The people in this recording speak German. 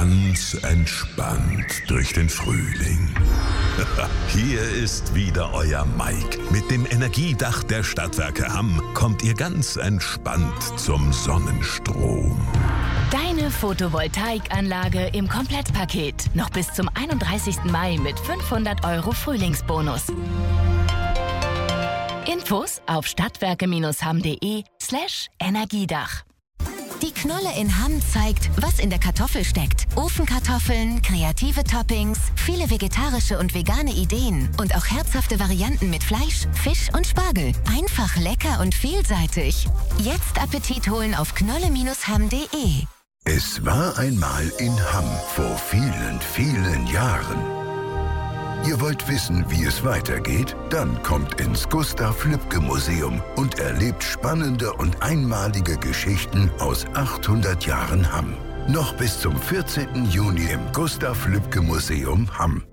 ganz entspannt durch den Frühling. Hier ist wieder euer Mike. Mit dem Energiedach der Stadtwerke Hamm kommt ihr ganz entspannt zum Sonnenstrom. Deine Photovoltaikanlage im Komplettpaket. Noch bis zum 31. Mai mit 500 € Frühlingsbonus. Infos auf stadtwerke-hamm.de/Energiedach. Die Knolle in Hamm zeigt, was in der Kartoffel steckt. Ofenkartoffeln, kreative Toppings, viele vegetarische und vegane Ideen und auch herzhafte Varianten mit Fleisch, Fisch und Spargel. Einfach lecker und vielseitig. Jetzt Appetit holen auf knolle-hamm.de. Es war einmal in Hamm vor vielen, vielen Jahren. Ihr wollt wissen, wie es weitergeht? Dann kommt ins Gustav-Lübcke-Museum und erlebt spannende und einmalige Geschichten aus 800 Jahren Hamm. Noch bis zum 14. Juni im Gustav-Lübcke-Museum Hamm.